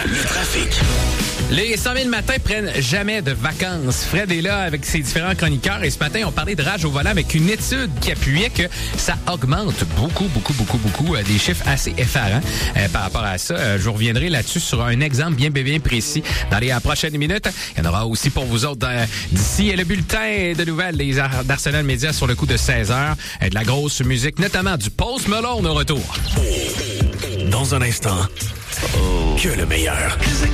Le trafic. Les 100 000 matins prennent jamais de vacances. Fred est là avec ses différents chroniqueurs et ce matin, on parlait de rage au volant avec une étude qui appuyait que ça augmente beaucoup, des chiffres assez effarants par rapport à ça. Je vous reviendrai là-dessus sur un exemple bien précis dans les prochaines minutes. Il y en aura aussi pour vous autres d'ici le bulletin de nouvelles d'Arsenal Média sur le coup de 16h. De la grosse musique, notamment du Post Malone au retour. Dans un instant, que le meilleur.